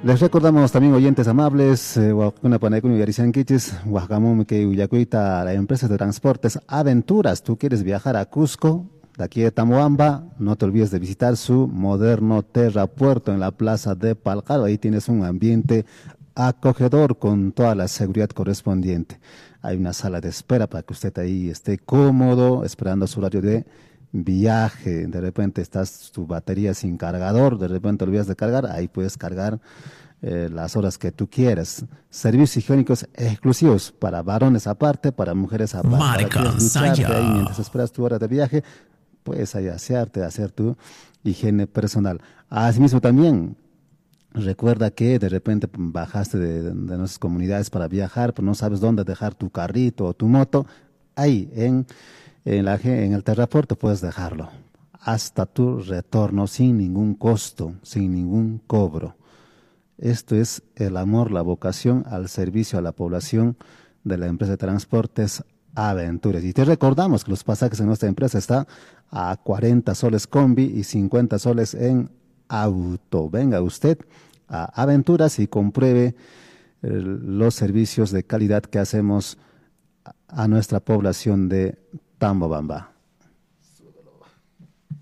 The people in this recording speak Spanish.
Les recordamos también, oyentes amables, Huacuna Panaycuni Yarisanquichis, Huacamum que Uyacuita, la empresa de transportes Aventuras. Tú quieres viajar a Cusco, de aquí de Tamoamba, no te olvides de visitar su moderno terrapuerto en la plaza de Palcaro. Ahí tienes un ambiente acogedor con toda la seguridad correspondiente. Hay una sala de espera para que usted ahí esté cómodo, esperando su horario de viaje. De repente estás tu batería sin cargador, de repente olvidas de cargar, ahí puedes cargar las horas que tú quieras. Servicios higiénicos exclusivos para varones aparte, para mujeres aparte. Ahora Marca quieres ducharte ahí Saya. mientras esperas tu hora de viaje, puedes ahí asearte, hacer tu higiene personal. Asimismo también, recuerda que de repente bajaste de nuestras comunidades para viajar, pero no sabes dónde dejar tu carrito o tu moto. Ahí en el terrapuerto puedes dejarlo hasta tu retorno sin ningún costo, sin ningún cobro. Esto es el amor, la vocación al servicio a la población de la empresa de transportes Aventuras. Y te recordamos que los pasajes en nuestra empresa están a 40 soles combi y 50 soles en auto. Venga usted a Aventuras y compruebe los servicios de calidad que hacemos a nuestra población de Tambobamba.